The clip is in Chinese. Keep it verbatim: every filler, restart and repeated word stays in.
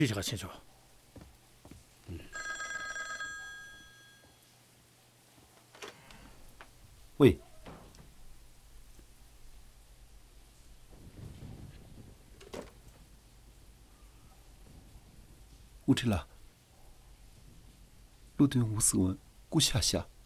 위치가清楚。 喂，乌提拉，陆队伍斯文，顾下下。